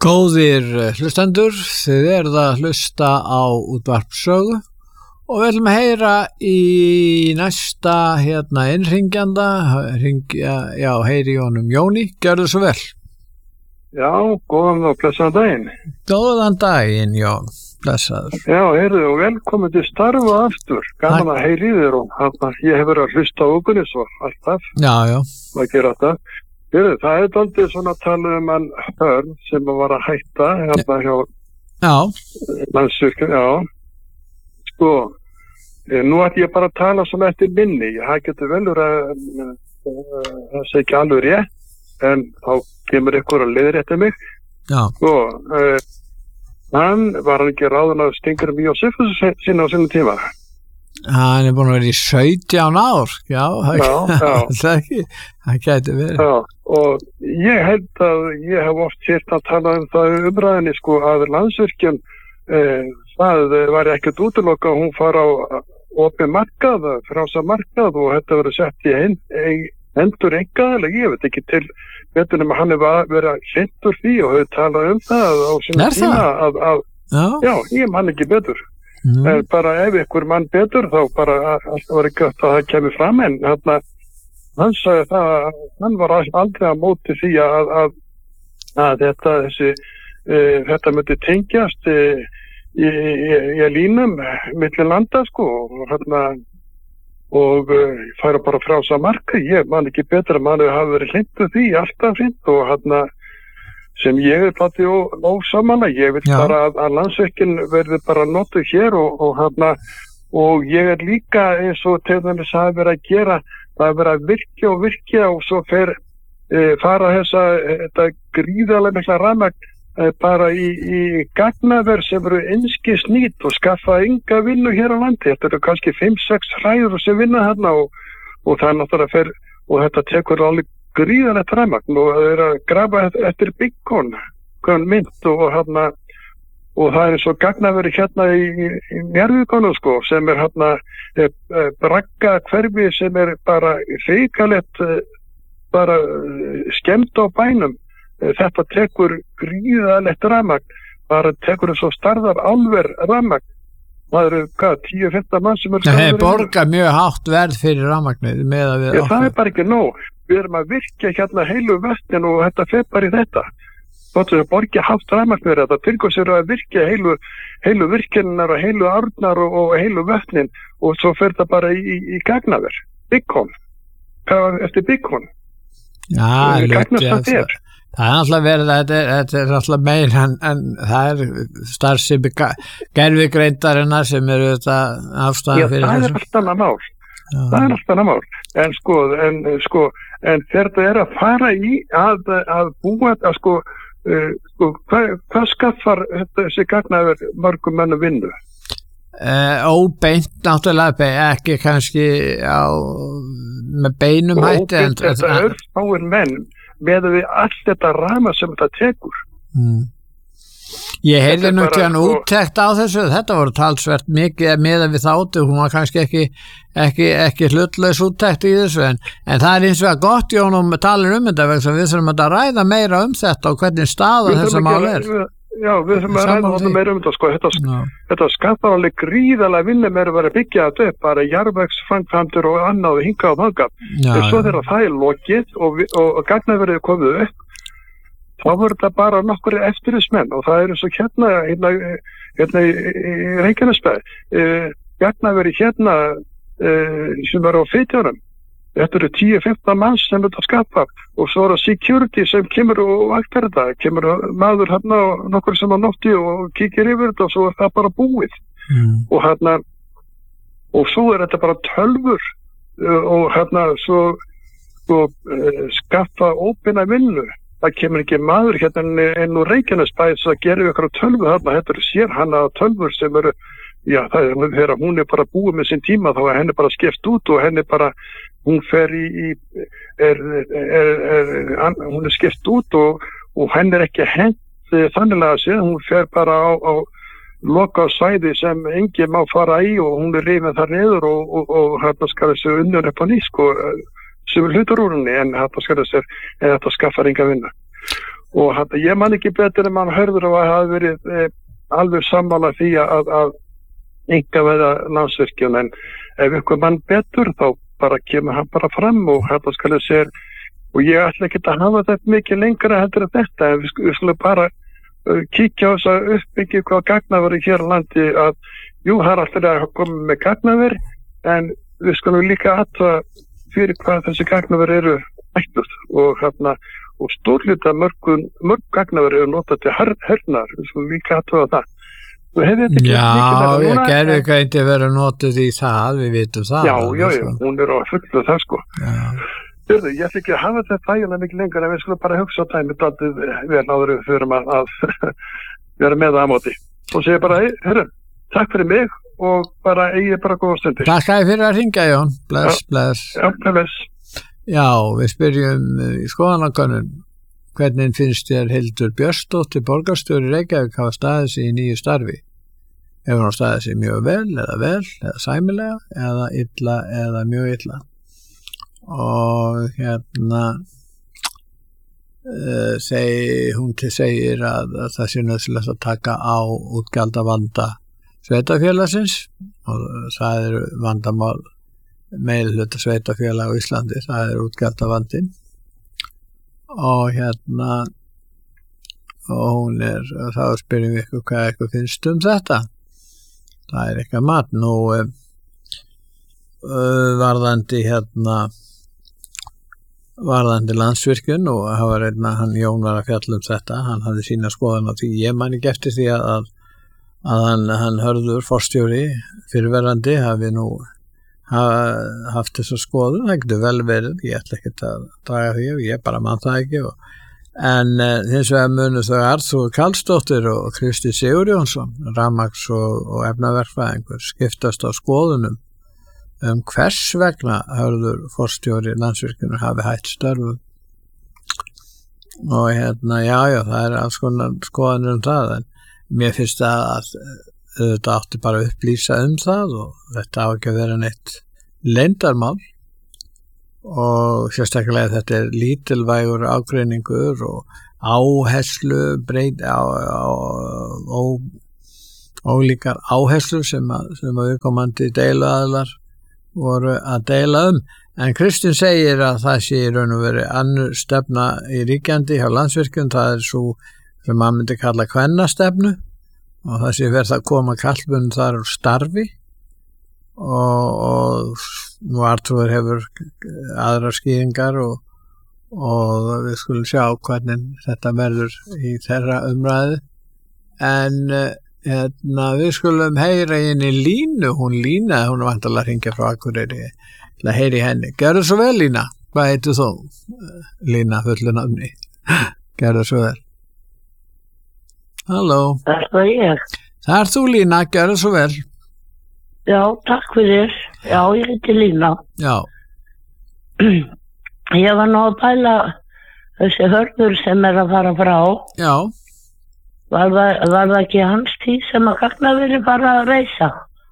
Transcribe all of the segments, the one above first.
Góðir hlustendur, þið eruð að hlusta á útvarpssögu og við ætlum að heyra í næsta innringjanda, heyri í honum Jóni, gjörðu svo vel. Já, góðan og blessaðan daginn. Góðan daginn, Jón, blessaður. Já, heyrðu og velkomin til starfa aftur, gaman að heyri í þér og ég hef verið að hlusta á okkur svo alltaf. Já. Að gera þetta. Heyrðu, það er aldrei svona að tala hann Hörn sem var að hætta hjá Landsvirkjun, já. Sko, nú ætti ég bara að tala svona eftir minni. Það getur vel verið að segja ekki alveg rétt, en þá kemur ykkur að leiðrétta mig. Já. Sko, hann var ekki ráðinn að Steingrímur Jósefsson sinna á sínum tíma. Hann búin að vera í 17 ár, já. Það gæti verið. Já, og ég held að ég hef oft sért að tala það umræðinni, sko, að Landsvirkjun, það var ekkert útiloka að hún fara á opið markað, frjálsa markað og þetta verið sett í hendur einkaaðilega, ég veit ekki til betur nema hann hefur verið hlindur því og hefur talað það á sinna tíma já, ég man ekki betur. Bara ef ykkur mann betur þá bara alltaf var ekki að það kemur fram en hann sagði það hann var aldrei að móti því að þetta myndi tengjast í línum milli landa sko og færa bara frjálsa marka ég man ekki betur að mann hafi verið hlindu því alltaf hlind og sem ég platið og samanlega, ég vil bara að Landsvirkjun verði bara notuð hér og ég líka eins og til dæmis að vera að gera, það vera að virkja og svo fara þetta gríðarlega mikla rafmagn bara í gagnaver sem eru einskis nýtt og skaffa enga vinnu hér á landi, þetta eru kannski 5-6 hræður sem vinna og það náttúrulega og þetta tekur alveg gríðanlegt rafmagn og það að grafa eftir Bitcoin mynd og það eins og gagnaveri í Njarðvíkunum sko sem Bragga hverfi sem bara hrikalegt bara skemmt á bænum þetta tekur gríðanlegt rafmagn bara tekur eins og starðar álver rafmagn það eru 10-15 mann sem það borgar mjög hátt verð fyrir rafmagnið það bara ekki nóg við erum að virkja heilu vötnin og þetta fer bara í þetta þóttu að borgja hátt rafmagnir þetta tilgóðs eru að virkja heilu virkjunar og heilu árnar og heilu vötnin og svo fer það bara í gagnaver Bitcoin eftir Bitcoin það alltaf verið þetta alltaf meir en það starfsemi gervigreindarinnar sem eru þetta afstæða fyrir það alltaf annað mál það alltaf annað mál en þegar að fara í að búa hvað skaffar þessi gagnaver mörgum menn að vinnu? Óbeint náttúrulega ekki kannski með beinum hætti þetta örfáir menn með við allt þetta rama sem þetta tekur Ég heyrði nú ekki hann úttekt á þessu þetta voru talsvert mikið meðan við þáttu hún var kannski ekki hlutlaus úttekt í þessu en það eins og gott Jón og talir þetta vegna við þurfum að ræða meira þetta og hvernig staða þessa mál Já, við þurfum að ræða meira þetta sko þetta skapar alveg gríðarlega vinna með að vera byggja þetta upp bara jarðvegsframkvæmdir og annað og hingað og þangað en svo þegar það lokið og gagnaverið komið upp þá voru þetta bara nokkur eftirlismenn og það eru svo hérna í Reykjanesbæ gagnaveri sem eru á Fitjarum þetta eru 10-15 manns sem þetta skapar og svo eru security sem kemur og vaktar þetta kemur maður og nokkur sem á nótti og kíkir yfir þetta og svo það bara búið og svo þetta bara tölvur og svo skaffa óbeina vinnu það kemur ekki maður inn úr Reykjanesbæ að gera ykkur tölvu þetta eru sérhanna tölvur sem eru þegar hún bara búið með sinn tíma þá henni bara skipt út og henni bara hún fer hún skipt út og henni ekki hent þannilega séð, hún fer bara á lokað svæði sem enginn má fara í og hún rifin þar niður og hérna skal þessi unnur upp á ný sko sem hlutur úr henni en þetta skaffar enga vinna og ég man ekki betur en mann hörður að hafa verið alveg sammála því að einkavæða Landsvirkjun, en ef ykkur mann betur þá bara kemur hann bara fram og þetta skal ég segja, og ég ætla ekki að hafa þetta mikið lengra heldur en þetta, en við skulum bara kíkja á þess að uppbyggja hvað gagnaveri hér á landi, að jú, það alltaf að koma með gagnaveri, en við skulum líka aðtöða fyrir hvað þessi gagnaveri eru ætluð, og stórluta mörg gagnaveri eru notað til hernar, við skulum líka aðtöða það. Já, ég gerði ekki verið notið í það, við vitum það. Já, hún er á fullu það sko. Hörðu, ég ætla ekki að hafa þetta þægilega mikið lengur, en við skulum bara hugsa á það með daldið vel áður fyrir að vera með það á móti. Og segja bara, hörru, takk fyrir mig og bara eigi bara góða stundir. Takk fyrir að hringja, Jón. Bless. Já, bless. Já, við spyrjum í skoðanakönnun, hvernig finnst þér Hildur Björnsdóttir borgarstjóri Reykjavík hafa staðið sig í nýju starfi? Hefur hann staðið sig mjög vel, eða sæmilega, eða illa, eða mjög illa? Og hún segir að það sé nauðsynlegt að taka á útgjaldavanda sveitafélagsins, og það eru vandamál meirihluta sveitafélag á Íslandi, það er útgjaldavandinn, og hún þá spyrjum við ykkur hvað ykkur finnst þetta. Það er eitthvað mat nú varðandi Landsvirkjun, og hann Jón var að fjalla þetta, hann hafði sína skoðun á því. Ég man ekki eftir því að hann Hörður forstjóri fyrirverandi hafi nú haft þessa skoðun. Það getur vel verið, ég ætla ekki að draga því, ég bara man það ekki, en hins vegar munu þau Arþrúður Karlsdóttir og Kristi Sigurjónsson, rafmagns- og efnaverkfræðingur, skiptast á skoðunum hvers vegna Hörður forstjóri Landsvirkjunar hafi hætt störfum, og já, það er alls konar skoðanir það, en mér finnst að þetta átti bara að upplýsa það, og þetta á ekki að vera neitt leyndarmál, og sérstaklega þetta er lítilvægur ágreiningur og áherslu ólíkar áherslur sem viðkomandi deiluaðilar voru að deila en Kristinn segir að það sé í raun og veru annur stefna í ríkjandi hjá Landsvirkjun, það er svo sem maður myndi kalla kvennastefnu, og það sé verið að koma kallbunum þar úr starfi, og nú Arþrúður hefur aðrar skýringar, og við skulum sjá hvernig þetta verður í þeirra umræðu, en við skulum heyra inn í Línu. Hún er vantilega að hringja frá Akureyri til að heyra í henni. Gerðu svo vel, Lína. Hvað heitir þú? Lína, fullu nafni. Gerðu svo vel. Halló. Það ég. Það er þú, Lína. Gerðu svo vel. Já, takk fyrir. Já, ég heiti Lína. Já. Ég var nú að pæla þessi Hörður sem að fara frá. Já. Var það ekki hans tíð sem að gagnaveri bara að reisa?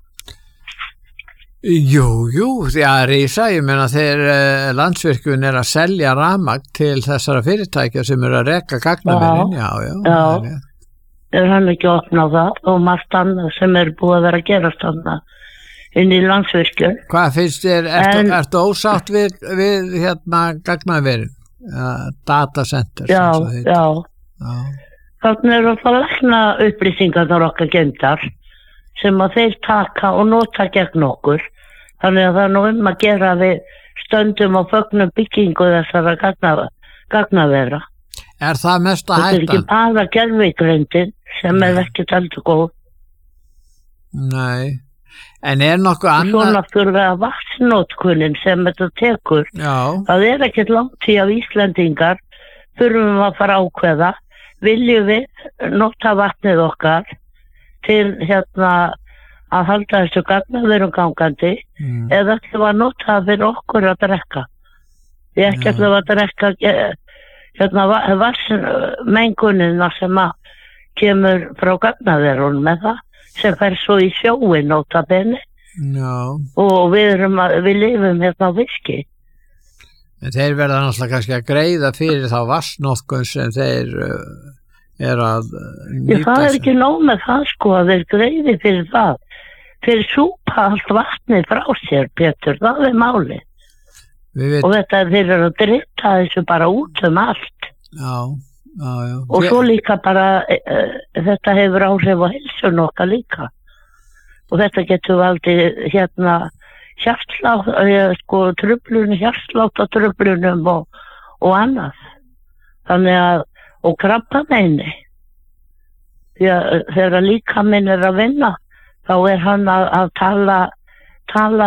Jú, því að reisa, ég meina þegar Landsvirkjun er að selja rafmagn til þessara fyrirtækja sem eru að reka gagnaverin, já. Er hann ekki að opna það, og margt annað sem er búið að vera að gerast inn í Landsvirkjun. Hvað finnst þér, ertu ósátt við gagnaverin? Datacenter? Já. Þannig er að lækna upplýsingarnar okkar geymdar sem að þeir taka og nota gegn okkur. Þannig að það er nú að gera við stöndum og fögnum byggingu þessara gagnavera. Er það mesta hættan? Þetta er ekki bara gervigreindin sem er ekki heldur góð. Nei, en er nokkuð annað? Svo náttúrulega vatnsnótkunin sem þetta tekur. Já. Það er ekkert langt í af Íslendingar þurfum að fara ákveða. Viljum við nota vatnið okkar til að halda þessu gagnaverum gangandi, eða ætlum við að nota það fyrir okkur að drekka. Við ekki ætlum að drekka vatnsmengunina sem að kemur frá gagnaverunum með það, sem fer svo í sjóin nota benni. Og við lifum á viski. En þeir verða náttúrulega kannski að greiða fyrir þá vatnsnotkun sem þeir að nýta. Það ekki nóg með það sko að þeir greiði fyrir það. Þeir súpa allt vatnið frá sér, Pétur, það málið. Og þetta þeir eru að drita þessu bara út allt. Já. Og svo líka bara, þetta hefur áhrif á heilsun okkar líka. Og þetta getur valdið hjartsláttartruflunum og annað. Þannig að, og krabbameini. Því að þegar líkaminn að vinna, þá hann að tala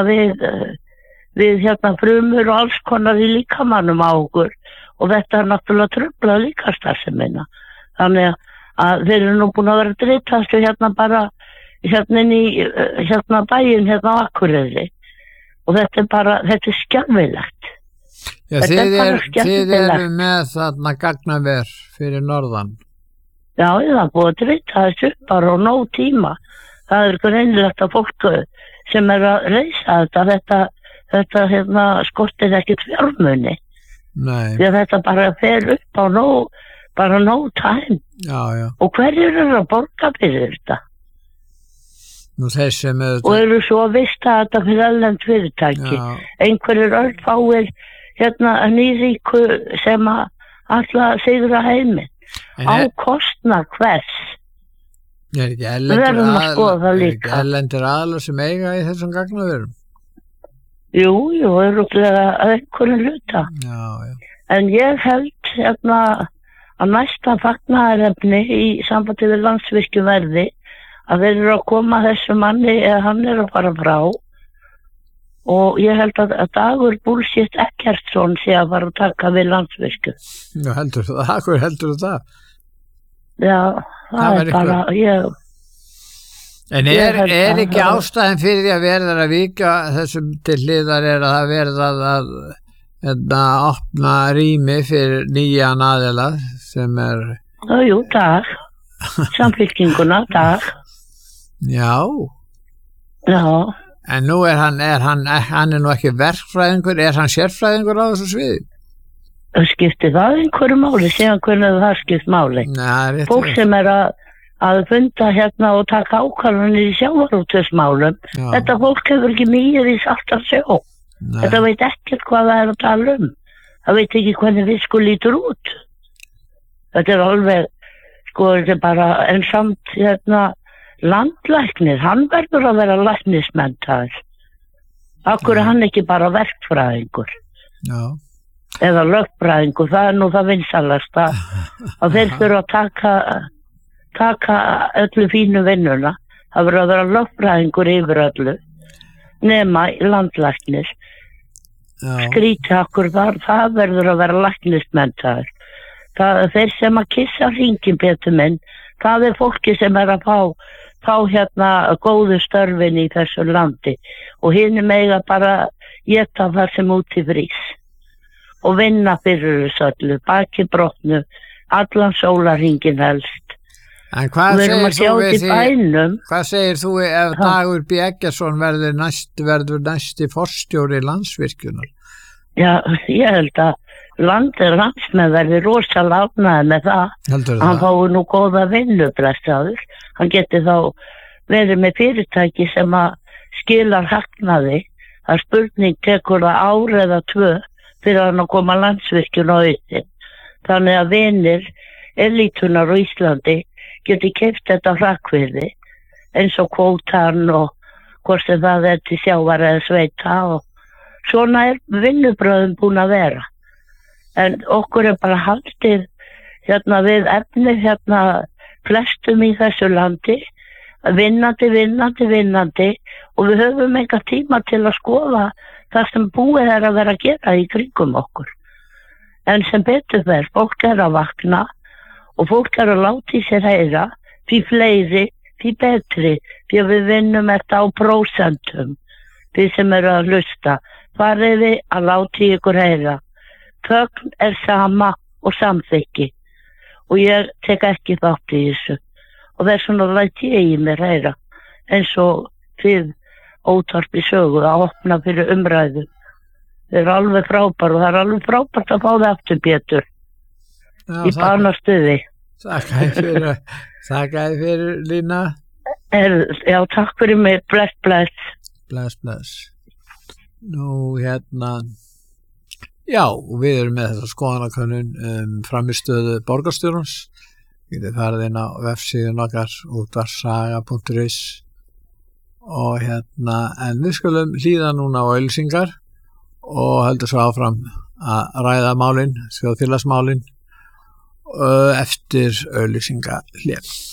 við frumur og alls konar í líkamannum á okkur. Og þetta náttúrulega truflað líka starfsemina. Þannig að þeir eru nú búin að vera dritastu bara inn í bæinn á Akureyri. Og þetta er skelfilegt. Já, þið eru með þarna gagnaver fyrir norðan. Já, það búið að drita þessu bara og nóg tíma. Það er greinilegt að fólk sem að reisa þetta skortir ekkert fjármuni. Nei. Því að þetta bara fer upp á nóg tæm. Já. Og hverjir eru að borga fyrir þetta? Nú þeir sem og eru svo að vista þetta fyrir erlend fyrirtæki. Einhverjir örfáir nýríku sem að alltaf sigra heiminn. Á kostnað hvers? Er ekki erlendir aðlar sem eiga í þessum gagnaverum? Jú, örugglega að einhverjum hluta. Já. En ég held að næsta fagnaðarefni í sambandi við Landsvirkjun verði að þeir eru að koma þessu manni eða hann er að fara frá og ég held að Dagur Bullshit Ekkertsson sé að fara að taka við Landsvirkjun. Já, heldur þú það? Já, það er bara ég... En er ekki ástæðan fyrir því að verða að vika þessum til hliðar er að það verða að opna rými fyrir nýjan aðila sem er... Jú, dag. Samfylkinguna, dag. Já. En nú hann er nú ekki verkfræðingur, er hann sérfræðingur á þessu sviði? Skipti það einhverju máli, síðan hvernig það skipt máli. Nei, fólk sem er að funda og taka ákvarðanir í sjávarútvegsmálum. Þetta fólk hefur ekki mýr í salt að sjó. Þetta veit ekkert hvað það er að tala Það veit ekki hvernig fiskur lítur út. Þetta er alveg, þetta er bara, en samt landlæknir, hann verður að vera læknismenntaður. Akkur er hann ekki bara verkfræðingur. Já. Eða lögfræðingur, það er nú það vinsalasta. Og þeir þurfa að taka öllu fínu vinnuna. Það verður að vera lögfræðingur yfir öllu. Nema landlæknir. Skríti akkur þar, það verður að vera læknismenntaður. Þeir sem að kissa hringin, Pétur minn, það er fólki sem er að fá góðu störfin í þessu landi og hinni mega bara éta það sem út í frís og vinna fyrir þessu öllu, baki brotnu, allan sólarhringin helst. En hvað segir þú ef Dagur B. Eggertsson verður næsti forstjóri Landsvirkjunar? Já, ég held að landsmenn verður rosalega ánægðir með það. Hann fái nú góða vinnuprestaður. Hann geti þá verið með fyrirtæki sem að skilar hagnaði. Það spurning tekur það ár eða 2 fyrir hann að koma Landsvirkjun á auðvitað. Þannig að vinir elítunar á Íslandi geti keypt þetta hrakvirði eins og kvótan og hvort sem það er til sjávar eða sveita og svona er vinnubröðum búin að vera. En okkur er bara haldið við efni flestum í þessu landi vinnandi og við höfum enga tíma til að skoða það sem búið er að vera að gera í kringum okkur. En sem betur fer, fólk er að vakna og fólk er að láta í sér heyra, því fleiri, því betri, því að við vinnum þetta á prósentum, því sem eru að hlusta. Fariði að láta í ykkur heyra. Þögn er sama og samþykki og ég tek ekki þátt í þessu og þess vegna læt ég í mér heyra eins og þið ótarpi sögu að opna fyrir umræðu Þeir eru alveg frábær og það er alveg frábært að fá það aftur, Pétur. Í banastuði. Þakka fyrir, Lína. Já, takk fyrir mig. Bless, bless. Bless, bless. Nú, já, við erum með þessa skoðanakönnun framistöðu borgarstjórans. Við farið inn á vefsíðun okkar útvarpssaga.is og en við skulum hlýða núna á auglýsingar og heldur svo áfram að ræða málin, þjóðfélagsmálin eftir auglýsingahlé.